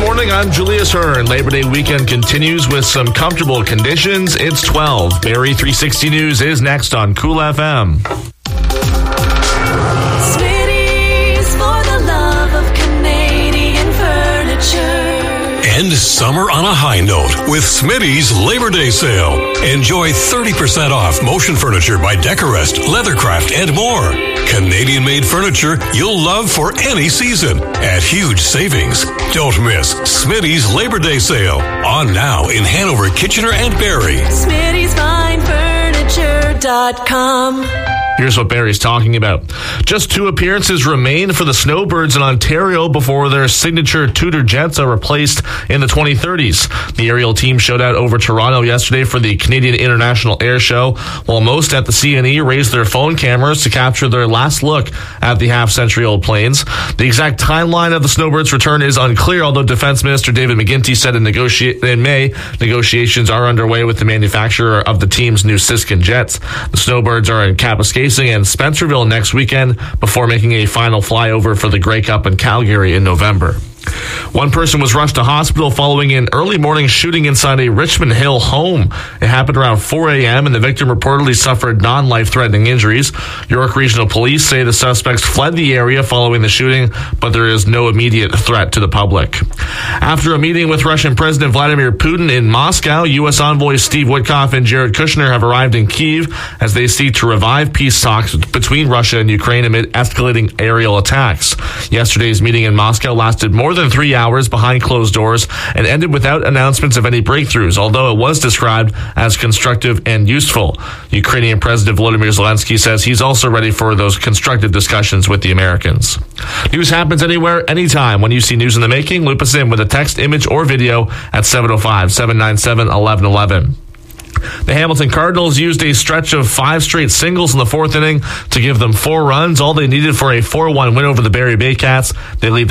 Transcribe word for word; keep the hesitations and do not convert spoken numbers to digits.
morning, I'm Julius Hearn. Labor Day weekend continues with some comfortable conditions. It's twelve. Barrie three sixty News is next on Cool F M. Smitty's for the love of Canadian furniture. End summer on a high note with Smitty's Labor Day sale. Enjoy thirty percent off motion furniture by Decorest, Leathercraft, and more. Canadian-made furniture you'll love for any season at huge savings. Don't miss Smitty's Labor Day sale. On now in Hanover, Kitchener, and Barrie. Smitty's Fine Furniture dot com. Here's what Barrie's talking about. Just two appearances remain for the Snowbirds in Ontario before their signature Tudor jets are replaced in the twenty thirties. The aerial team showed out over Toronto yesterday for the Canadian International Air Show, while most at the C N E raised their phone cameras to capture their last look at the half-century-old planes. The exact timeline of the Snowbirds' return is unclear, although Defense Minister David McGuinty said in, negotia- in May negotiations are underway with the manufacturer of the team's new Siskin jets. The Snowbirds are in Kapuskasing and Spencerville next weekend before making a final flyover for the Grey Cup in Calgary in November. One person was rushed to hospital following an early morning shooting inside a Richmond Hill home. It happened around four a.m. and the victim reportedly suffered non-life-threatening injuries. York Regional Police say the suspects fled the area following the shooting, but there is no immediate threat to the public. After a meeting with Russian President Vladimir Putin in Moscow, U S envoys Steve Witkoff and Jared Kushner have arrived in Kyiv as they seek to revive peace talks between Russia and Ukraine amid escalating aerial attacks. Yesterday's meeting in Moscow lasted more than three hours behind closed doors and ended without announcements of any breakthroughs, although it was described as constructive and useful. Ukrainian President Volodymyr Zelensky says he's also ready for those constructive discussions with the Americans. News happens anywhere, anytime. When you see news in the making, loop us in with a text, image, or video at seven oh five, seven nine seven, one one one one. The Hamilton Cardinals used a stretch of five straight singles in the fourth inning to give them four runs, all they needed for a four one win over the Barrie Baycats. They lead